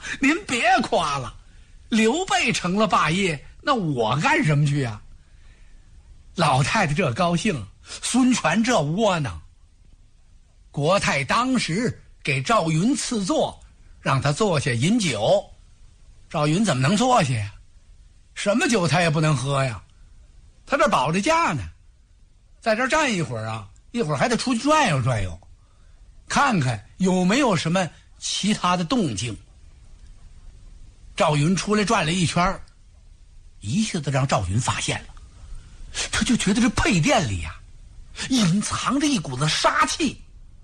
您别夸了，刘备成了霸业，那我干什么去啊？老太太这高兴，孙权这窝囊。国太当时给赵云赐座，让他坐下饮酒。赵云怎么能坐下呀？什么酒他也不能喝呀，他这保着驾呢，在这站一会儿啊，一会儿还得出去转悠转悠，看看有没有什么其他的动静。赵云出来转了一圈，一下子让赵云发现了，他就觉得这配殿里呀，隐藏着一股子杀气，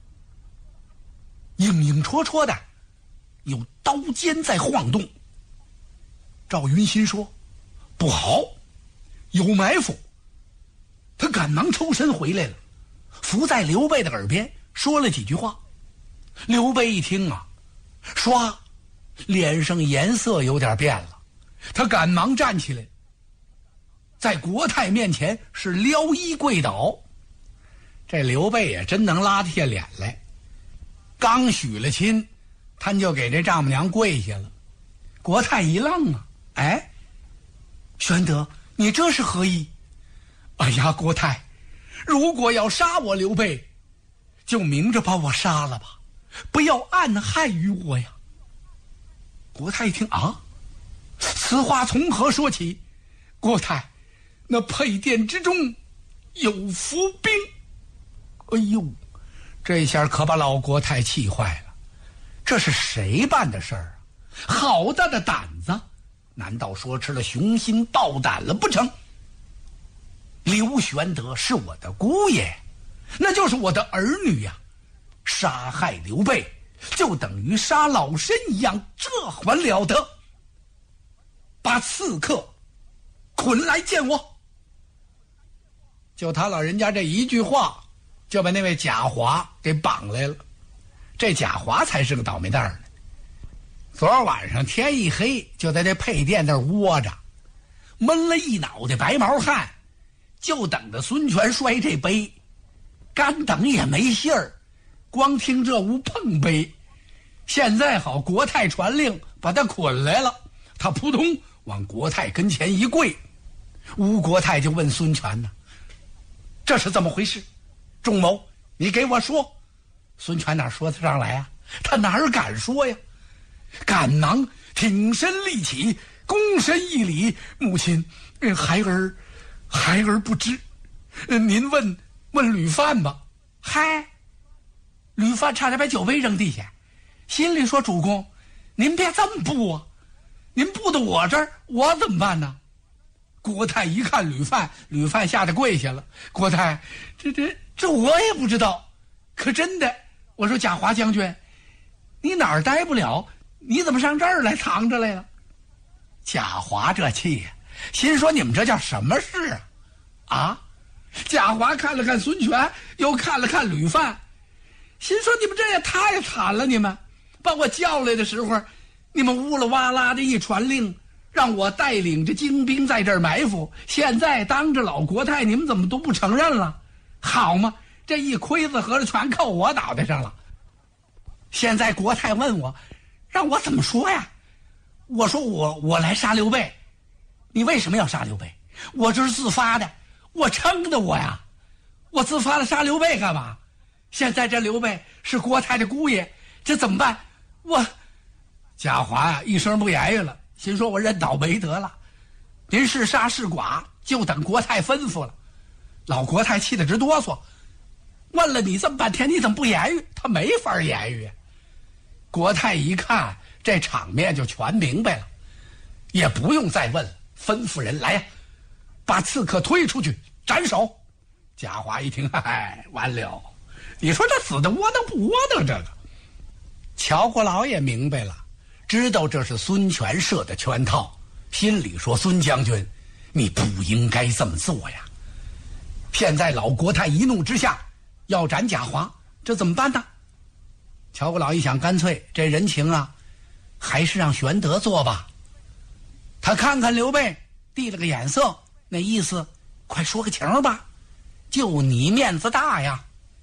影影绰绰的，有刀尖在晃动。赵云心说不好，有埋伏。他赶忙抽身回来了，伏在刘备的耳边说了几句话。刘备一听啊，唰，脸上颜色有点变了，他赶忙站起来，在国太面前是撩衣跪倒。这刘备也真能拉得下脸来，刚许了亲，他就给这丈母娘跪下了。国太一愣啊，哎，玄德，你这是何意？哎呀，国太，如果要杀我刘备，就明着把我杀了吧，不要暗害于我呀。国太一听啊，此话从何说起？国太，那配殿之中有伏兵。哎呦，这下可把老国太气坏了，这是谁办的事儿啊？好大的胆子，难道说吃了雄心豹胆了不成？刘玄德是我的姑爷，那就是我的儿女呀，杀害刘备就等于杀老身一样，这还了得？把刺客捆来见我。就他老人家这一句话，就把那位贾华给绑来了。这贾华才是个倒霉蛋呢。昨儿晚上天一黑，就在这配殿那儿窝着，闷了一脑袋白毛汗，就等着孙权摔这杯，干等也没信儿，光听这屋碰杯。现在好，国太传令把他捆来了，他扑通往国太跟前一跪。吴国太就问孙权呢，这是怎么回事？仲谋，你给我说。孙权哪说得上来啊？他哪儿敢说呀？赶忙挺身立起，躬身一礼，母亲，孩儿不知，您问吕范吧。嗨，吕范差点把酒杯扔地下，心里说主公，您别这么布啊，您布到我这儿，我怎么办呢？国太一看吕范吓得跪下了。国太，这我也不知道，可真的，我说贾华将军，你哪儿待不了，你怎么上这儿来藏着来了？贾华这气，心说你们这叫什么事啊？啊！贾华看了看孙权，又看了看吕范，心说你们这也太惨了，你们把我叫来的时候，你们乌了哇啦的一传令，让我带领着精兵在这儿埋伏，现在当着老国太，你们怎么都不承认了？好嘛，这一盔子合着全扣我脑袋上了。现在国太问我，让我怎么说呀？我说我来杀刘备。你为什么要杀刘备？我这是自发的，我撑的我呀，我自发的杀刘备干嘛？现在这刘备是国太的姑爷，这怎么办？贾华呀一声不言语了，心说我认倒霉得了，您是杀是剐就等国太吩咐了。老国太气得直哆嗦，问了你这么半天，你怎么不言语？他没法言语。国太一看这场面就全明白了，也不用再问了，吩咐人来呀，把刺客推出去斩首。贾华一听，嗨，完了，你说这死的窝囊不窝囊？这个乔国老也明白了，知道这是孙权设的圈套，心里说孙将军，你不应该这么做呀。现在老国太一怒之下要斩贾华，这怎么办呢？乔国老一想，干脆这人情啊，还是让玄德做吧。他看看刘备，递了个眼色，那意思快说个情吧，就你面子大呀。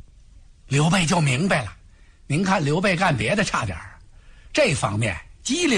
刘备就明白了，您看刘备干别的差点，这方面机灵